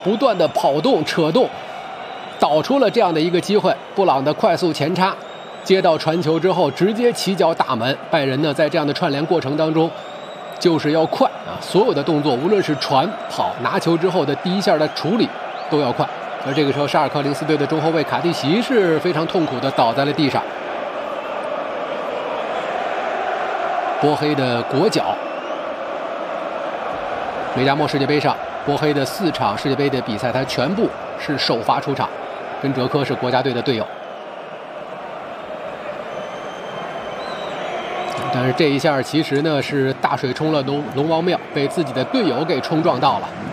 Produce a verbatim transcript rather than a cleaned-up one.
不断的跑动、扯动，导出了这样的一个机会。布朗的快速前插，接到传球之后直接起脚打门。拜仁呢，在这样的串联过程当中，就是要快啊！所有的动作，无论是传、跑、拿球之后的第一下的处理都要快。而这个时候，沙尔克零四队的中后卫卡蒂奇是非常痛苦的倒在了地上。波黑的国脚，梅加莫世界杯上。 波黑的四场世界杯的比赛，他全部是首发出场，跟哲科是国家队的队友。但是这一下其实呢是大水冲了龙龙王庙，被自己的队友给冲撞到了。